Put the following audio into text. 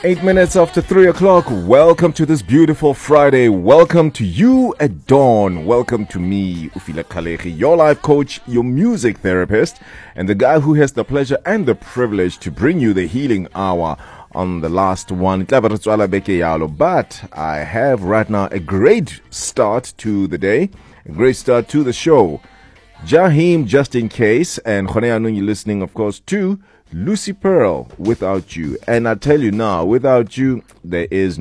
8 minutes after 3 o'clock. Welcome to this beautiful Friday. Welcome to you at dawn. Welcome to me, Ufile Khaleki, your life coach, your music therapist, and the guy who has the pleasure and the privilege to bring you the healing hour on the last one. But I have right now a great start to the day, a great start to the show. Jaheim, just in case, and Khone you're listening, of course, to Lucy Pearl, Without You. And I tell you now, without you, there is